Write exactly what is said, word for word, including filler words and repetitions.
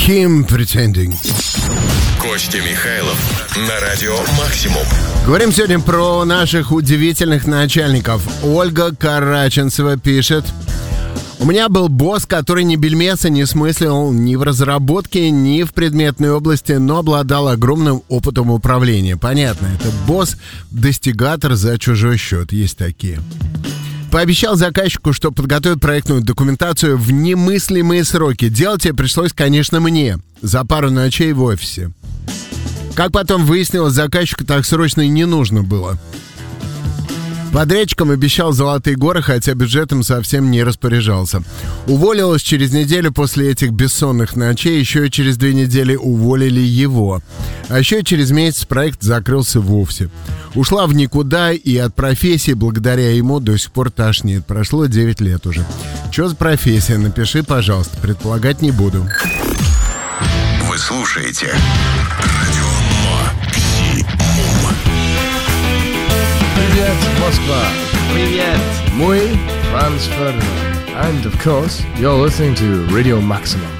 Kim Pretending. Костя Михайлов на радио «Максимум». Говорим сегодня про наших удивительных начальников. Ольга Караченцева пишет: у меня был босс, который ни бельмеса не смыслил ни в разработке, ни в предметной области, но обладал огромным опытом управления. Понятно, это босс-достигатор за чужой счет. Есть такие. Пообещал заказчику, что подготовит проектную документацию в немыслимые сроки. Делать ей пришлось, конечно, мне. За пару ночей в офисе. Как потом выяснилось, заказчику так срочно и не нужно было. Подрядчикам обещал золотые горы, хотя бюджетом совсем не распоряжался. Уволилась через неделю после этих бессонных ночей, еще и через две недели уволили его. А еще через месяц проект закрылся вовсе. Ушла в никуда, и от профессии благодаря ему до сих пор тошнит. Прошло девять лет уже. Что за профессия? Напиши, пожалуйста. Предполагать не буду. Вы слушаете радио «Максимум». Привет, Москва. Привет. Мы Franz Ferdinand. And of course, you're listening to Radio Maximum.